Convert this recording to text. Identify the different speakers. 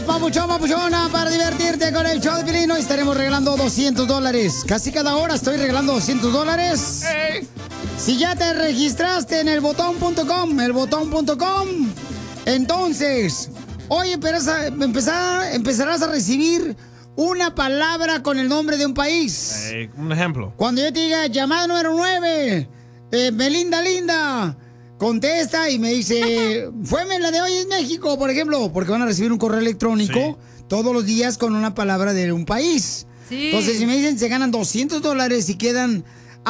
Speaker 1: Papuchón, papuchona, para divertirte con el show de Piolín. Hoy estaremos regalando $200. Casi cada hora estoy regalando $200.
Speaker 2: Hey.
Speaker 1: Si ya te registraste en elbotón.com, entonces, hoy empezarás a recibir una palabra con el nombre de un país.
Speaker 2: Un ejemplo.
Speaker 1: Cuando yo te diga llamada número 9, Melinda Linda, contesta y me dice, fue la de hoy en México, por ejemplo, porque van a recibir un correo electrónico todos los días con una palabra de un país.
Speaker 3: Sí.
Speaker 1: Entonces, si me dicen, se ganan $200 y quedan